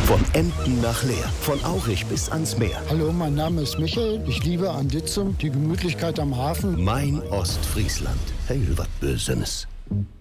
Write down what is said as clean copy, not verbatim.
Von Emden nach Leer, von Aurich bis ans Meer. Hallo, mein Name ist Michael. Ich liebe an Ditzum die Gemütlichkeit am Hafen. Mein Ostfriesland. Hey, was Bösenes.